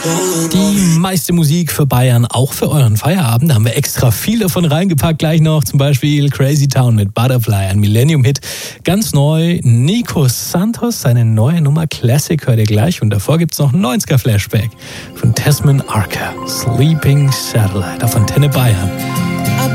Die meiste Musik für Bayern, auch für euren Feierabend. Da haben wir extra viel davon reingepackt. Gleich noch zum Beispiel Crazy Town mit Butterfly, ein Millennium-Hit. Ganz neu, Nico Santos, seine neue Nummer Classic hört ihr gleich. Und davor gibt's noch ein 90er-Flashback von Tesman Arca, Sleeping Satellite auf Antenne Bayern.